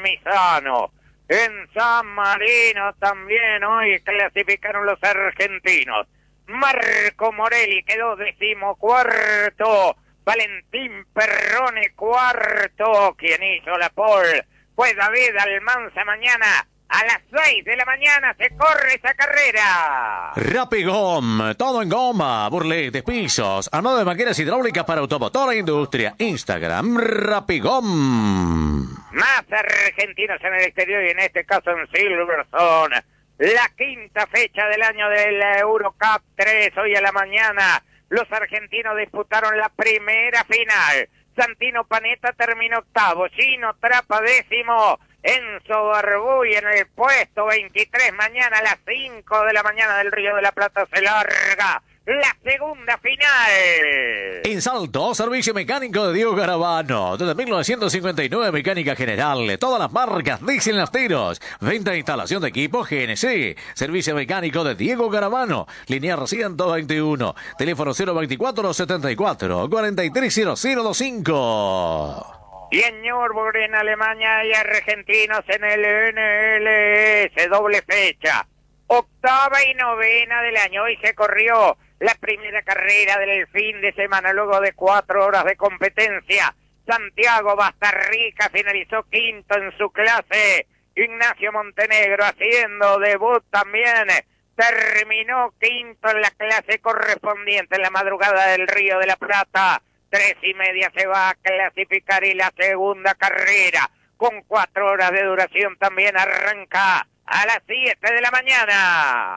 Misano. En San Marino también hoy clasificaron los argentinos. Marco Morelli quedó 14º. Valentín Perrone cuarto. Quien hizo la pole fue David Almanza. Mañana a las 6 de la mañana se corre esa carrera. Rapigom, todo en goma, burletes, pisos, armado de máquinas hidráulicas para automotor e industria. Instagram, Rapigom. Más argentinos en el exterior y en este caso en Silverstone. La quinta fecha del año del Eurocup 3, hoy a la mañana. Los argentinos disputaron la primera final. Santino Panetta terminó octavo, Gino Trappa décimo, Enzo Barbuy en el puesto 23. Mañana a las 5 de la mañana del Río de la Plata se larga la segunda final. En Salto, servicio mecánico de Diego Garavano. Desde 1959, mecánica general de todas las marcas, diesel nasteros. Venta e instalación de equipos GNC. Servicio mecánico de Diego Garavano. Linear 121. Teléfono 024 74 430025. Y en Nürburgring, en Alemania, hay argentinos en el NLS, doble fecha. Octava y novena del año. Hoy se corrió la primera carrera del fin de semana, luego de 4 horas de competencia. Santiago Bastarrica finalizó quinto en su clase. Ignacio Montenegro haciendo debut también. Terminó quinto en la clase correspondiente en la madrugada del Río de la Plata. 3:30 se va a clasificar y la segunda carrera, con 4 horas de duración, también arranca a las 7 de la mañana.